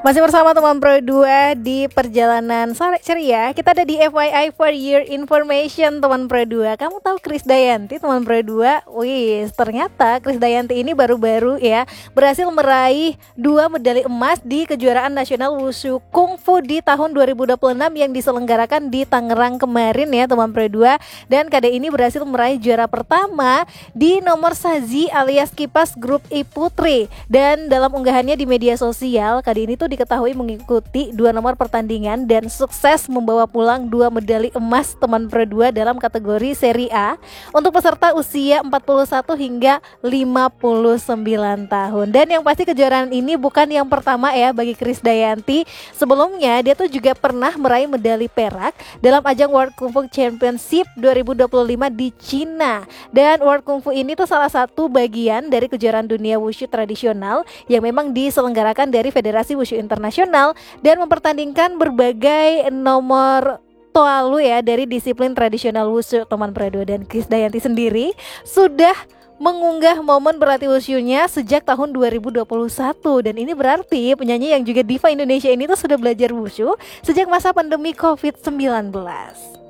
Masih bersama teman Pro 2 di perjalanan sore ceria. Kita ada di FYI for your information teman Pro 2. Kamu tahu Krisdayanti teman Pro 2? Wih, ternyata Krisdayanti ini baru-baru ya berhasil meraih 2 medali emas di kejuaraan nasional Wushu Kungfu di tahun 2026 yang diselenggarakan di Tangerang kemarin ya teman Pro 2. Dan KD ini berhasil meraih juara pertama di nomor saji alias kipas grup I Putri. Dan dalam unggahannya di media sosial, KD ini tuh diketahui mengikuti 2 nomor pertandingan dan sukses membawa pulang 2 medali emas teman Pro 2 dalam kategori Seri A untuk peserta usia 41 hingga 59 tahun. Dan yang pasti kejuaraan ini bukan yang pertama ya bagi Krisdayanti. Sebelumnya dia tuh juga pernah meraih medali perak dalam ajang World Kung Fu Championship 2025 di Cina. Dan World Kung Fu ini tuh salah satu bagian dari kejuaraan dunia wushu tradisional yang memang diselenggarakan dari Federasi Wushu Internasional dan mempertandingkan berbagai nomor toalu ya dari disiplin tradisional wushu teman Pro 2. Dan Krisdayanti sendiri sudah mengunggah momen berlatih wushunya sejak tahun 2021. Dan ini berarti penyanyi yang juga diva Indonesia ini tuh sudah belajar wushu sejak masa pandemi COVID-19.